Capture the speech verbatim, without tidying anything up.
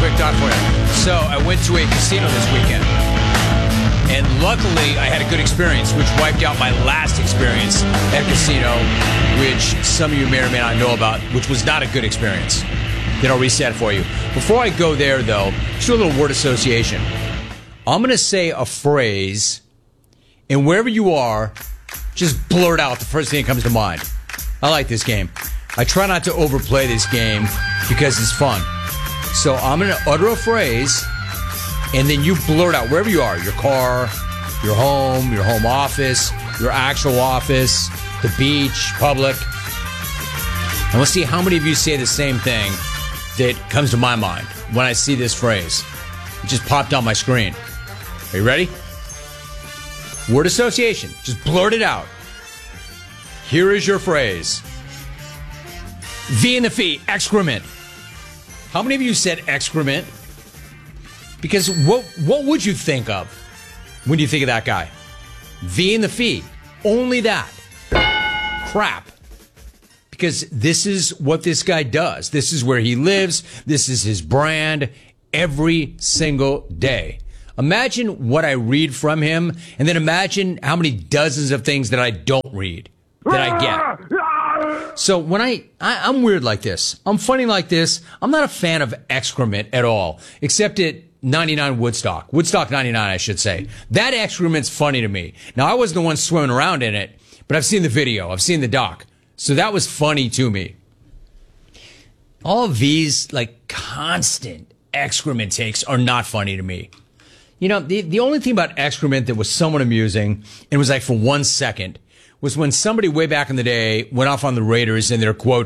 quick thought for you. So I went to a casino this weekend, and luckily I had a good experience, which wiped out my last experience at a casino, which some of you may or may not know about, which was not a good experience. Then I'll reset it for you. Before I go there, though, just a little word association. I'm going to say a phrase, and wherever you are, just blurt out the first thing that comes to mind. I like this game. I try not to overplay this game because it's fun. So I'm going to utter a phrase, and then you blurt out wherever you are, your car, your home, your home office, your actual office, the beach, public. And let's see how many of you say the same thing that comes to my mind when I see this phrase. It just popped on my screen. Are you ready? Word association. Just blurt it out. Here is your phrase. V in the fee, excrement. How many of you said excrement? Because what what would you think of when you think of that guy? V in the fee. Only that. Crap. Because this is what this guy does. This is where he lives. This is his brand every single day. Imagine what I read from him, and then imagine how many dozens of things that I don't read, that I get. So when I, I, I'm weird like this. I'm funny like this. I'm not a fan of excrement at all, except at ninety-nine Woodstock. Woodstock ninety-nine, I should say. That excrement's funny to me. Now, I wasn't the one swimming around in it, but I've seen the video. I've seen the doc. So that was funny to me. All of these, like, constant excrement takes are not funny to me. You know, the, the only thing about excrement that was somewhat amusing, and it was like for one second, was when somebody way back in the day went off on the Raiders and their quote,